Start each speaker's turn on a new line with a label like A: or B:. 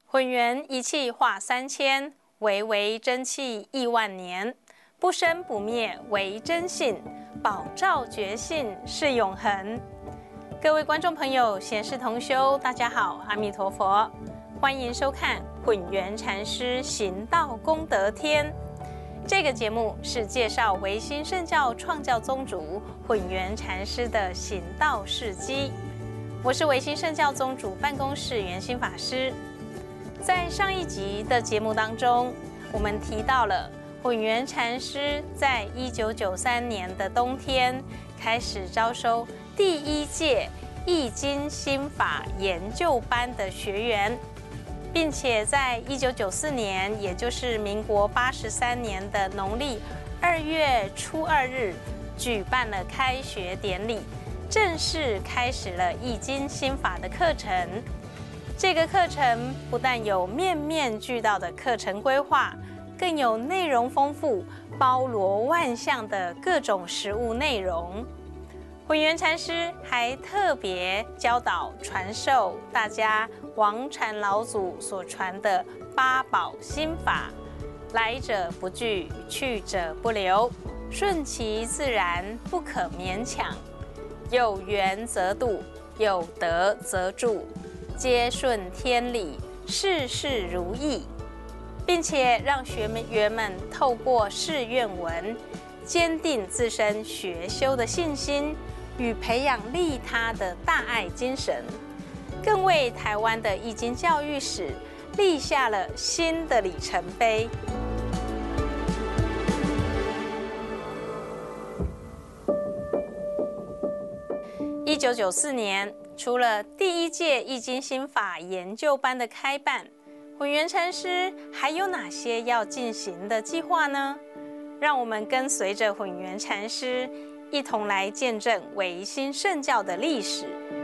A: 混元一气化3000，唯唯真气亿万年。不生不灭为真性，宝照觉性是永恒。各位观众朋友、贤士同修，大家好，阿弥陀佛，欢迎收看混元禅师行道功德篇。这个节目是介绍唯心圣教创教宗主混元禅师的行道事迹。我是唯心圣教宗主办公室圆心法师。在上一集的节目当中，我们提到了混元禅师在1993年的冬天开始招收第1届易经心法研究班的学员，并且在1994年，也就是民国83年的农历2月初2日，举办了开学典礼，正式开始了易经心法的课程。这个课程不但有面面俱到的课程规划，更有内容丰富、包罗万象的各种实务内容。混元禅师还特别教导传授大家王禅老祖所传的8宝心法：来者不拒，去者不留，顺其自然，不可勉强，有缘则度，有德则助，皆顺天理，事事如意，并且让学员们透过试愿文，坚定自身学修的信心与培养利他的大爱精神，更为台湾的易经教育史立下了新的里程碑。1994年，除了第1届易经心法研究班的开办，混元禅师还有哪些要进行的计划呢？让我们跟随着混元禅师一同来见证唯心圣教的历史。